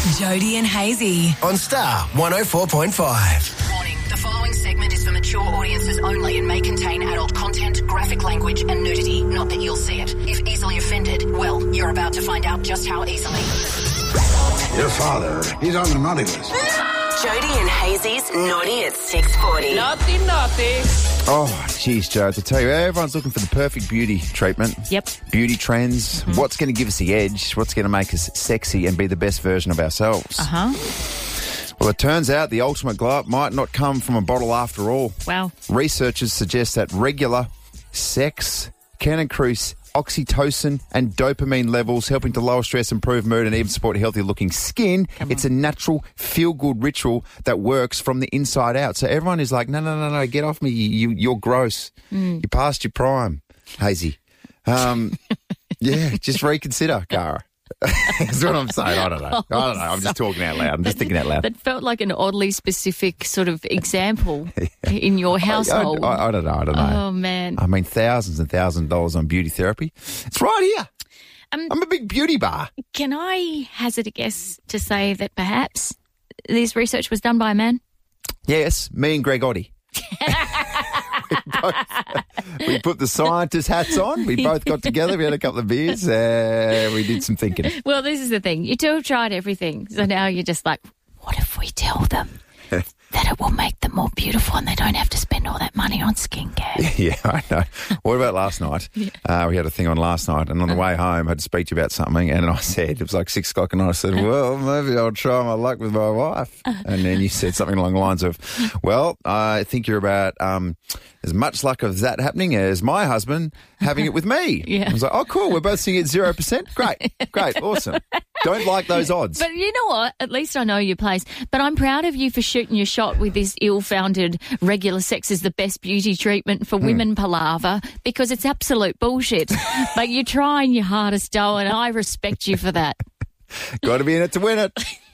Jody and Hazy. On Star 104.5. Warning, the following segment is for mature audiences only and may contain adult content, graphic language and nudity. Not that you'll see it. If easily offended, well, you're about to find out just how easily. Your father, he's on the naughty list. Jody and Hazy's Naughty at 6:40. Naughty. Oh, geez, Joe, to tell you, everyone's looking for the perfect beauty treatment. Yep. Beauty trends. What's going to give us the edge? What's going to make us sexy and be the best version of ourselves? Well, it turns out the ultimate glow up might not come from a bottle after all. Wow. Researchers suggest that regular sex can increase oxytocin and dopamine levels, helping to lower stress, improve mood, and even support healthy-looking skin. It's a natural, feel-good ritual that works from the inside out. So everyone is like, no, get off me. You're gross. You're past your prime, Hazy. Yeah, just reconsider, Cara. That's what I'm saying. I don't know. I'm just talking out loud. I'm just thinking out loud. That felt like an oddly specific sort of example in your household. I don't know. Oh, man. I mean, thousands and thousands of dollars on beauty therapy. It's right here. I'm a big beauty bar. Can I hazard a guess to say that perhaps this research was done by a man? Yes, me and Greg Oddie. We put the scientist hats on. We both got together. We had a couple of beers. We did some thinking. Well, this is the thing. You two have tried everything. So now you're just like, what if we tell them that it will make them more beautiful and they don't have to spend all that money on skincare? Yeah, I know. What about last night? We had a thing on last night, and on the way home, I had to speak to you about something, and I said, it was like 6 o'clock, and I said, well, maybe I'll try my luck with my wife. And then you said something along the lines of, well, I think you're about as much luck of that happening as my husband having it with me. Yeah. I was like, oh, cool, we're both sitting at 0%. Great, awesome. Don't like those odds. But you know what? At least I know your place. But I'm proud of you for shooting your shot with this ill-founded regular sex is the best beauty treatment for women palaver, because it's absolute bullshit. But you're trying your hardest, Joe, and I respect you for that. Got to be in it to win it.